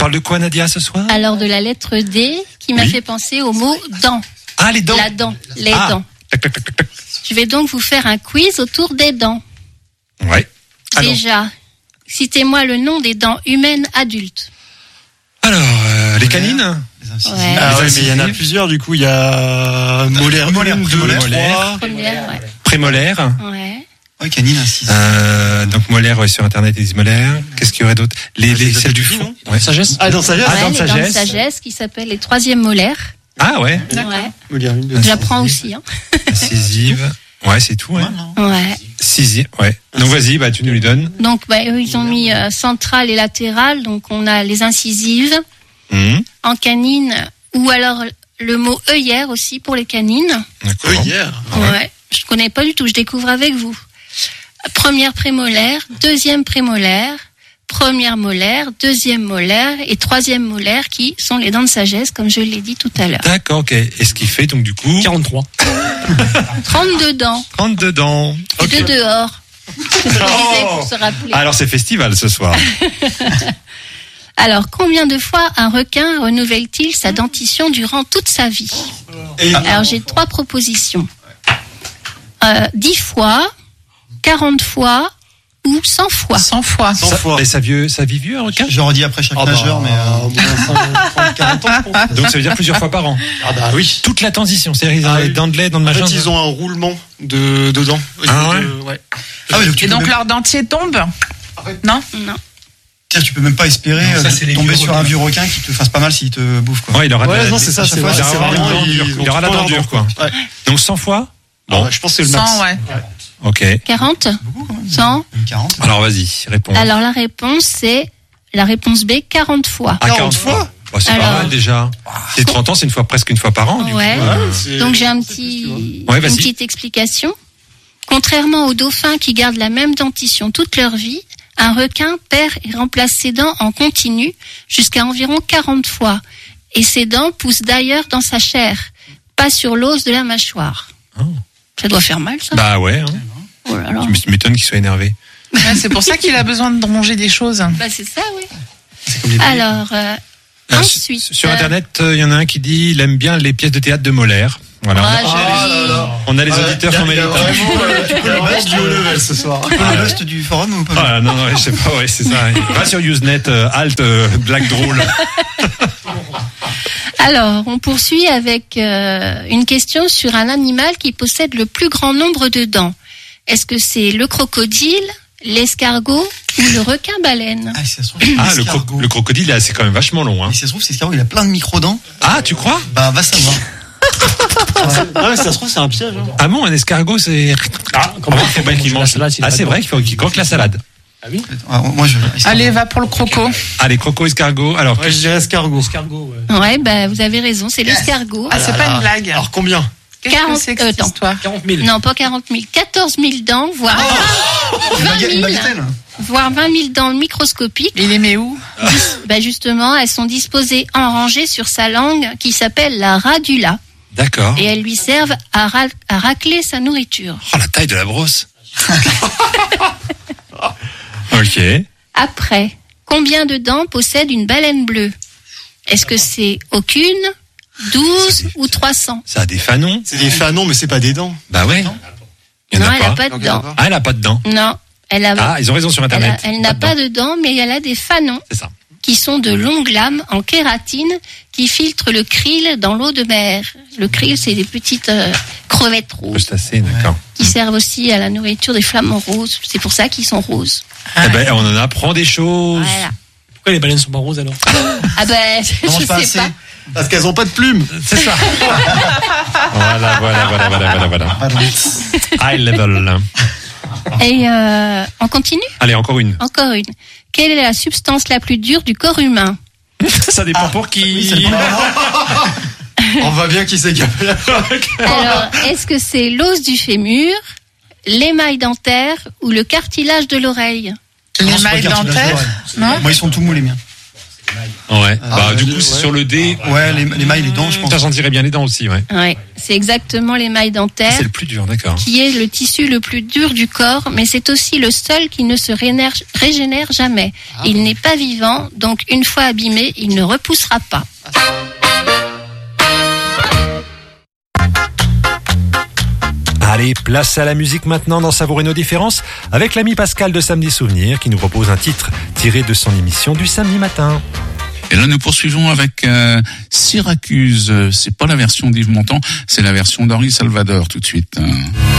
parle de quoi, Nadia, ce soir? Alors, de la lettre D qui m'a fait penser au mot dent. Ah, les dents. La dent, les dents. Tac, tac, tac, tac, tac. Je vais donc vous faire un quiz autour des dents. Ouais. Alors. Déjà, citez-moi le nom des dents humaines adultes. Alors, les canines? Ouais. Ah ouais, Les mais il y en a incisives. plusieurs, du coup, il y a molaire, Molaire, 2, prémolaire. 3. Première, ouais. Prémolaire. Ouais. Ouais, canine incisive. Donc molaire, ouais, sur internet, ils disent molaire. Qu'est-ce qu'il y aurait d'autre? Les celles du fond. Ouais. Sagesse. Ah, dans sagesse. Ah, dents de les dents de sagesse. sagesse qui s'appellent les troisièmes molaires. Ah ouais. Ouais. Molaire 1, 2. J'apprends aussi. Hein. Incisive. Ouais, c'est tout, ouais. Ouais. Sixième, ouais. Donc vas-y, bah tu nous les donnes. Donc, eux, ils ont mis centrale et latérale. Donc, on a les incisives en canine ou alors le mot œillère aussi pour les canines. D'accord. Hier. Ouais. Je connais pas du tout. Je découvre avec vous. Première prémolaire, deuxième prémolaire, première molaire, deuxième molaire et troisième molaire qui sont les dents de sagesse, comme je l'ai dit tout à l'heure. D'accord, ok. Et ce qui fait donc du coup 43. 32 dents. 32 dents. Et Ok. de dehors. C'est ce que je disais pour se rappeler. Alors c'est festival ce soir. Alors, combien de fois un requin renouvelle-t-il sa dentition durant toute sa vie? Alors, j'ai 3 propositions. 10 fois, 40 fois ou 100 fois. 100 fois. 100 fois. Et ça vit vieux un requin? Je redis après chaque nageur, mais. au moins 30, 40 ans, je pense. Donc ça veut dire plusieurs fois par an. Ah bah oui. Toute la transition, c'est-à-dire Ah les oui. dents de lait, dents de En machin. fait, ils ont un roulement de dents. Ah ouais. Ouais. Ah ouais, donc tu Et peux donc même- leur dentier tombe? Non? Non. c'est-à-dire, tu peux même pas espérer Non, ça, c'est les tomber vieux sur un requins. vieux requin qui te fasse pas mal s'il te bouffe, quoi. Ouais, il aura Ouais, de la, non, c'est ça, à c'est chaque vrai. fois, C'est il aura vraiment, une dent dure, ils il aura la ont dent leur dure, quoi. Ouais. Donc 100 fois? Bon, Je pense que c'est le max. 100, ouais. ok. 40? Beaucoup, quand même. 100? Une 40. Alors vas-y, réponds. Alors, la réponse, c'est la réponse B, 40 fois. Ah, 40 fois? Bah, c'est Alors. pas mal déjà. C'est 30 ans, c'est presque une fois par an. Du Ouais. coup. Donc, j'ai Ouais, une vas-y. petite explication. Contrairement aux dauphins qui gardent la même dentition toute leur vie, un requin perd et remplace ses dents en continu jusqu'à environ 40 fois. Et ses dents poussent d'ailleurs dans sa chair, pas sur l'os de la mâchoire. Oh. Ça doit faire mal, ça. Bah ouais. Hein. Oh là là. Tu m'étonnes qu'il soit énervé. Ouais, c'est pour ça qu'il a besoin de ronger des choses. Bah, c'est ça, oui. C'est comme les Alors, ensuite. Sur internet, il y en a un qui dit il aime bien les pièces de théâtre de Molaire. Voilà. Ah, là là. On a les auditeurs qu'on mérite. Tu peux le best du haut level ce soir. Tu peux le bust du forum ou pas? Ah, non, je sais pas, ouais, c'est ça. Va sur Usenet, alt, blague drôle. Alors, on poursuit avec une question sur un animal qui possède le plus grand nombre de dents. Est-ce que c'est le crocodile, l'escargot ou le requin-baleine? Ah, si ça se trouve, Ah, l'escargot. le crocodile, là, c'est quand même vachement long. Hein. Et si ça se trouve, c'est l'escargot, il a plein de micro-dents. Ah, tu crois? Bah, va savoir. Ah, mais ça se trouve, c'est un piège. Hein. Ah bon, un escargot, c'est... Ah, Comment il faut bien qu'il mange Ah, c'est vrai qu'il faut qu'il croque la salade. Ah oui? Ah, moi, je. Allez, va pour le croco. Allez, croco, escargot. Alors, Ouais, je dirais escargot. Escargot, ouais. Ouais, bah, vous avez raison, c'est l'escargot. Ah, c'est pas une blague. Alors combien? Qu'est-ce 40, que c'est que cette attends. histoire? 40 000. Non, pas 40 000, 14 000 dents, voire, 20 Une 000, bagatelle. voire 20 000 dents microscopiques. Il les met où? Bah, justement, elles sont disposées en rangée sur sa langue qui s'appelle la radula d'accord. et elles lui servent à racler sa nourriture. Oh, la taille de la brosse. Ok. Après, combien de dents possède une baleine bleue? Est-ce que c'est aucune, 12 ou 300? Ça a des fanons. C'est des fanons, mais c'est pas des dents. Bah ouais. Il y en Non, a elle n'a pas. pas de Donc, il y en a dents. pas. Ah, elle a pas de dents. Non, elle a. Ah, ils ont raison sur Elle internet. n'a de pas dents. de dents, mais elle a des fanons C'est ça. qui sont de longues lames en kératine qui filtrent le krill dans l'eau de mer. Le krill, c'est des petites crevettes roses Crustacés, d'accord. qui servent aussi à la nourriture des flamants roses. C'est pour ça qu'ils sont roses. Eh ben, on en apprend des choses. Voilà. Pourquoi les baleines sont pas roses alors? Ah ben, je mange pas sais assez. pas. Parce qu'elles ont pas de plumes. C'est ça. Voilà. Pardon. High level. Et on continue? Allez, encore une. Encore une. Quelle est la substance la plus dure du corps humain? Ça dépend pour qui. On voit bien qui c'est qui a fait la Alors, est-ce que c'est l'os du fémur, l'émail dentaire ou le cartilage de l'oreille? Les Non, c'est pas mailles le cartilage dentaires? d'oreille. Non? Moi, ils sont tout mous, les miens. Ouais. Du coup, ouais. c'est sur le dé. Ouais, les mailles, les dents, je pense. Ça sentirait bien les dents aussi, ouais. Ouais, c'est exactement l'émail dentaire C'est le plus dur, d'accord. qui est le tissu le plus dur du corps, mais c'est aussi le seul qui ne se régénère jamais. Il n'est pas vivant, donc une fois abîmé, il ne repoussera pas. Allez, place à la musique maintenant dans Savourer nos différences avec l'ami Pascal de Samedi Souvenir qui nous propose un titre tiré de son émission du samedi matin. Et là, nous poursuivons avec Syracuse. C'est pas la version d'Yves Montand, c'est la version d'Henri Salvador tout de suite.